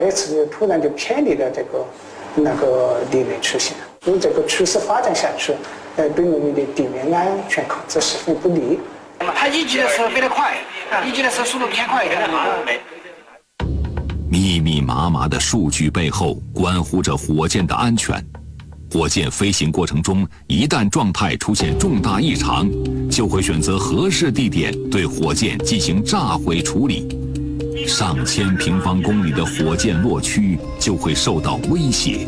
这次突然就偏离了那个理论出现，如果这个趋势发展下去，对我们的地面安全控制十分不利。 它一级的时候飞得快，一级的时候速度偏快一点。 密密麻麻的数据背后关乎着火箭的安全。火箭飞行过程中，一旦状态出现重大异常，就会选择合适地点对火箭进行炸毁处理。上千平方公里的火箭落区就会受到威胁。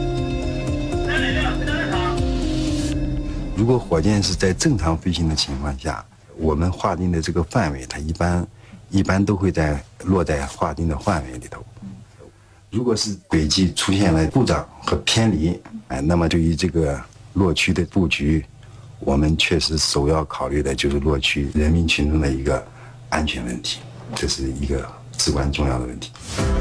如果火箭是在正常飞行的情况下，我们划定的这个范围，它一般都会落在划定的范围里头。如果是轨迹出现了故障和偏离，那么对于这个落区的布局，我们确实首要考虑的就是落区人民群众的一个安全问题，这是一个至关重要的问题。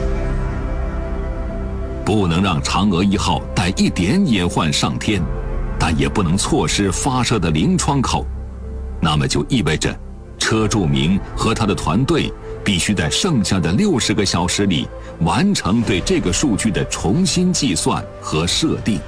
不能让嫦娥1号带一点隐患上天，但也不能错失发射的零窗口。那么就意味着，车柱明和他的团队必须在剩下的60个小时里完成对这个数据的重新计算和设定。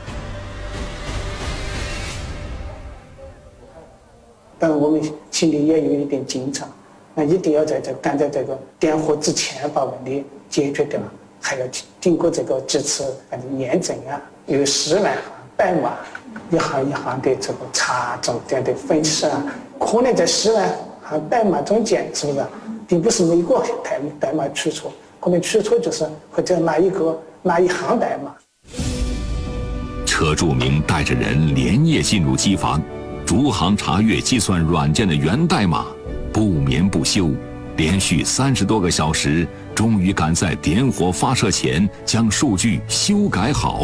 但我们心里也有一点紧张，那一定要赶在这个点火之前把问题解决掉，还要经过这个几次验证啊，有10万行代码，一行一行的这个查重点的分析啊，可能在10万行代码中间，是不是并不是每个代码出错，可能出错就是或者哪一行代码。 车柱明带着人连夜进入机房，逐行查阅计算软件的源代码，不眠不休，连续30多个小时，终于赶在点火发射前将数据修改好。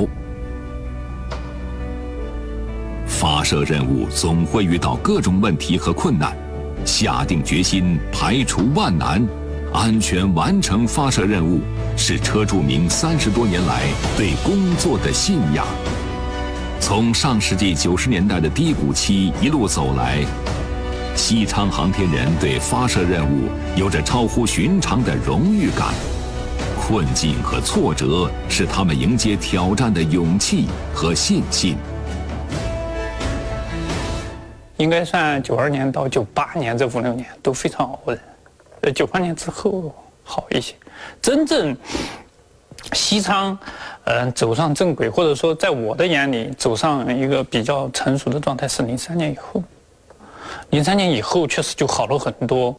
发射任务总会遇到各种问题和困难，下定决心排除万难，安全完成发射任务，是车柱明30多年来对工作的信仰。从上世纪90年代的低谷期一路走来，西昌航天人对发射任务有着超乎寻常的荣誉感。困境和挫折是他们迎接挑战的勇气和信心。 应该算92年到98年这5、6年都非常熬人，98年之后好一些。真正西昌走上正轨，或者说在我的眼里走上一个比较成熟的状态是03年以后。03年以后确实就好了很多。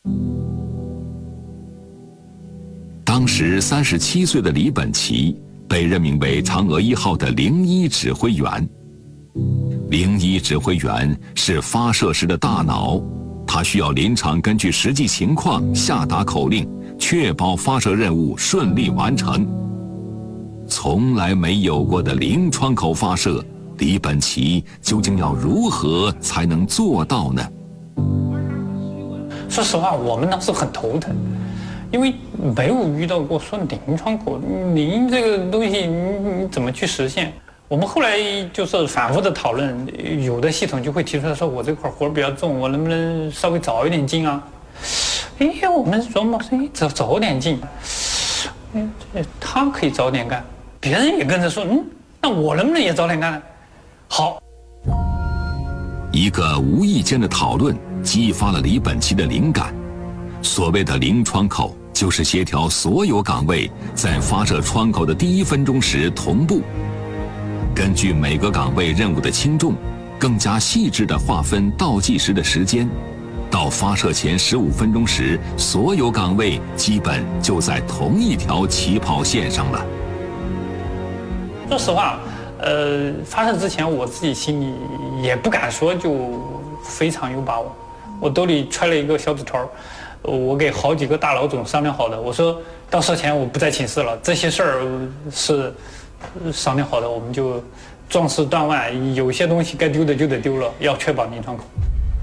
当时37岁的李本奇被任命为嫦娥1号的01指挥员。01指挥员是发射时的大脑，他需要临场根据实际情况下达口令，确保发射任务顺利完成。从来没有过的零窗口发射，李本奇究竟要如何才能做到呢？ 说实话，我们当时很头疼，因为没有遇到过说零窗口，零这个东西你怎么去实现？我们后来就是反复的讨论，有的系统就会提出来说，我这块活比较重，我能不能稍微早一点进啊？我们琢磨说，早点进，他可以早点干，别人也跟着说，那我能不能也早点干呢？好， 一个无意间的讨论激发了李本奇的灵感。所谓的零窗口，就是协调所有岗位在发射窗口的第1分钟时同步。根据每个岗位任务的轻重，更加细致地划分倒计时的时间。到发射前15分钟时，所有岗位基本就在同一条起跑线上了。 说实话，发射之前我自己心里也不敢说就非常有把握。我兜里揣了一个小纸条，我给好几个大老总商量好的，我说到射前我不在寝室了，这些事儿是商量好的，我们就壮士断腕，有些东西该丢的就得丢了，要确保零窗口。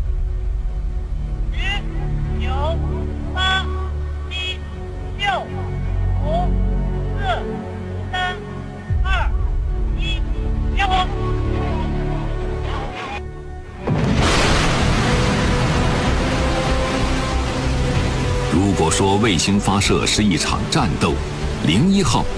10、9、8、7、6、5、4、3、2、1，点火！ 如果说卫星发射是一场战斗， 01号